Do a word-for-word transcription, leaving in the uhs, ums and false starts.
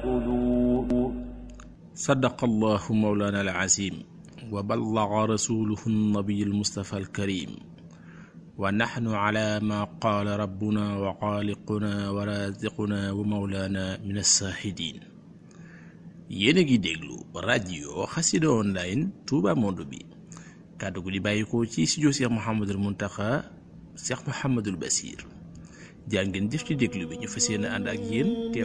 يأخذون. صدق الله مولانا العظيم وبلغ رسوله النبي المصطفى الكريم ونحن على ما قال ربنا وخالقنا ورازقنا ومولانا من الشاهدين. yéen a ngi déglu rajo Xassida online Touba Monde bi kàddu gu di bàyyikoo ci studio Cheikh Mouhamadul Mountakha Cheikh Mouhamadul Bassir jaa ngeen jëf ci déglu bi ñu fas yéene ànd ak yéen